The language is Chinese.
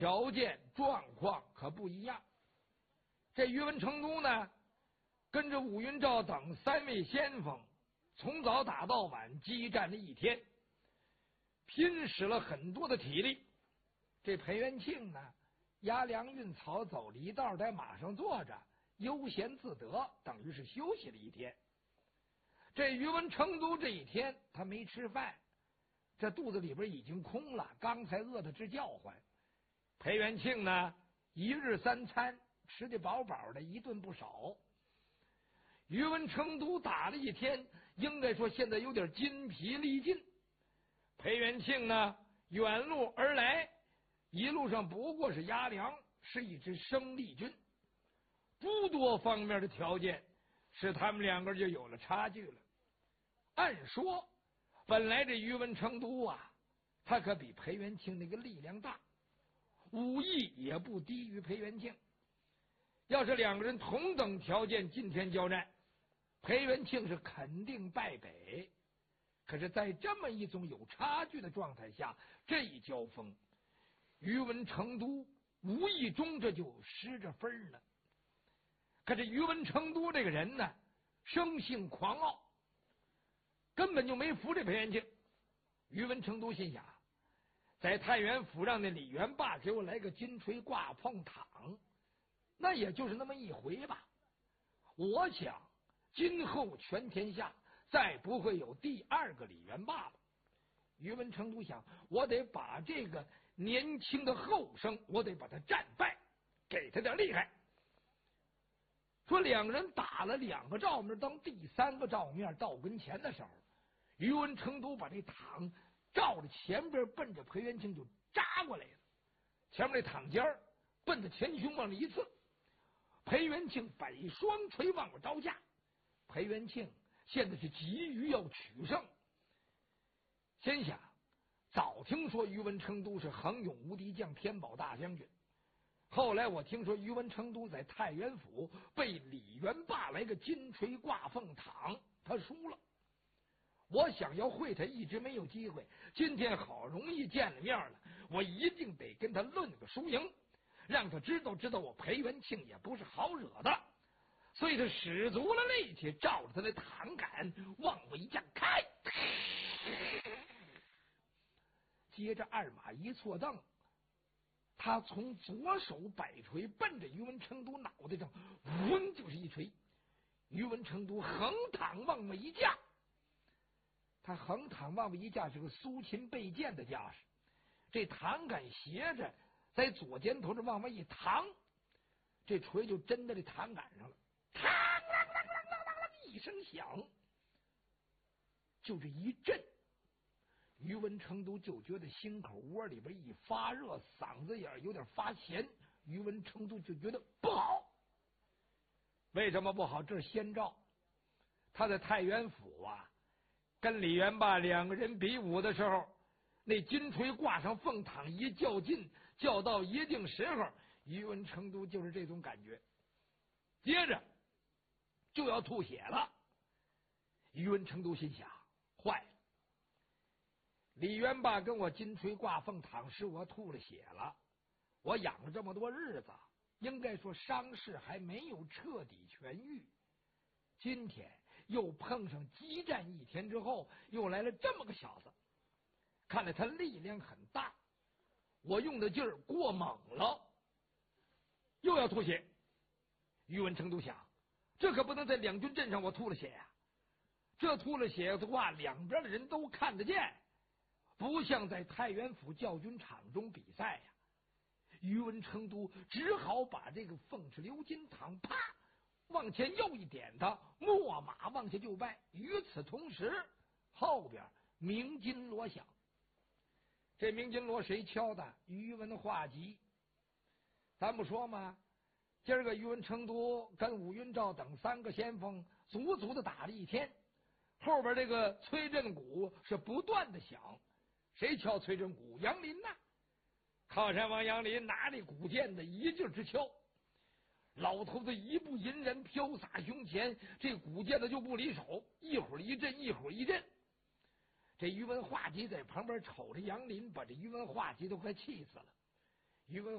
条件状况可不一样。这宇文成都呢，跟着武云照等3位先锋，从早打到晚，激战了1天，拼使了很多的体力。这裴元庆呢，押粮运草，走了一道，在马上坐着，悠闲自得，等于是休息了1天。这宇文成都这1天他没吃饭，这肚子里边已经空了，刚才饿得直叫唤。裴元庆呢，1日3餐吃得饱饱的，一顿不少。宇文成都打了1天，应该说现在有点筋疲力尽。裴元庆呢，远路而来，一路上不过是押粮，是一支生力军，诸多方面的条件使他们2个就有了差距了。按说本来这宇文成都啊，他可比裴元庆那个力量大，武艺也不低于裴元庆。要是2个人同等条件今天交战，裴元庆是肯定败北。可是在这么一种有差距的状态下，这一交锋，宇文成都无意中这就失着分了。可是宇文成都这个人呢，生性狂傲，根本就没服这裴元庆。宇文成都心想，在太原府让那李元霸给我来个金锤挂碰躺，那也就是那么一回吧。我想今后全天下再不会有第2个李元霸了。宇文成都想，我得把这个年轻的后生，我得把他战败，给他点厉害。说2个人打了2个照面，当第3个照面到跟前的时候，宇文成都把这躺照着前边，奔着裴元庆就扎过来了。前面这躺尖奔着前胸往里一刺，裴元庆摆双锤往我招架。裴元庆现在是急于要取胜，先想早听说宇文成都是横勇无敌将，天宝大将军。后来我听说宇文成都在太原府被李元霸来个金锤挂凤躺，他输了。我想要会他一直没有机会，今天好容易见了面了，我一定得跟他论个输赢，让他知道我裴元庆也不是好惹的。所以他使足了力气，照着他的躺杆往我一架开，接着2马一错蹬，他从左手摆锤奔着宇文成都脑袋上嗡就是一锤。宇文成都横躺往我一架，他横躺往我一架是个苏秦背剑的架势，这躺杆斜着在左肩头这往外一躺，这锤就真在这躺杆上了，嘡啷啷啷啷啷一声响，就这一震，宇文成都就觉得心口窝里边一发热，嗓子眼有点发咸。宇文成都就觉得不好。为什么不好？这是先兆。他在太原府啊，跟李元霸2个人比武的时候，那金锤挂上凤躺一较劲，较到一定时候，宇文成都就是这种感觉，接着就要吐血了。宇文成都心想，坏了，李元霸跟我金锤挂凤躺，使我吐了血了。我养了这么多日子，应该说伤势还没有彻底痊愈。今天又碰上激战1天之后，又来了这么个小子，看来他力量很大，我用的劲儿过猛了，又要吐血。宇文成都想，这可不能在2军阵上我吐了血呀，这吐了血的话2边的人都看得见，不像在太原府教军场中比赛呀。宇文成都只好把这个凤翅鎏金躺啪往前又一点，他秣马往下就拜。与此同时，后边鸣金锣响。这鸣金锣谁敲的？宇文化及。咱不说吗？今儿个宇文成都跟武云照等3个先锋足足的打了1天，后边这个催阵鼓是不断的响。谁敲催阵鼓？杨林呐！靠山王杨林拿着鼓剑的一劲之敲，老头子一步银人飘洒胸前，这鼓剑的就不离手，一会儿一阵，一会儿一阵。这宇文化及在旁边瞅着杨林，把这宇文化及都快气死了。宇文